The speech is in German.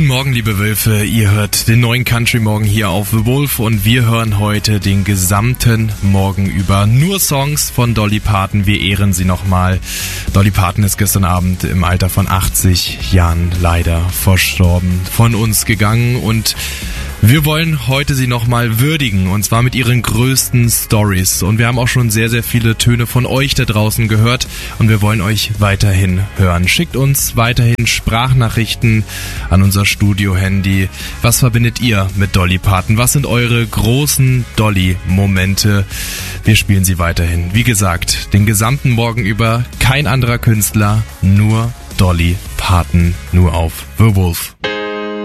Guten Morgen, liebe Wölfe. Ihr hört den neuen Country Morgen hier auf The Wolf und wir hören heute den gesamten Morgen über nur Songs von Dolly Parton. Wir ehren sie nochmal. Dolly Parton ist gestern Abend im Alter von 80 Jahren leider verstorben, von uns gegangen und wir wollen heute sie nochmal würdigen, und zwar mit ihren größten Stories. Und wir haben auch schon sehr, sehr viele Töne von euch da draußen gehört und wir wollen euch weiterhin hören. Schickt uns weiterhin Sprachnachrichten an unser Studio-Handy. Was verbindet ihr mit Dolly Parton? Was sind eure großen Dolly-Momente? Wir spielen sie weiterhin. Wie gesagt, den gesamten Morgen über kein anderer Künstler, nur Dolly Parton, nur auf The Wolf.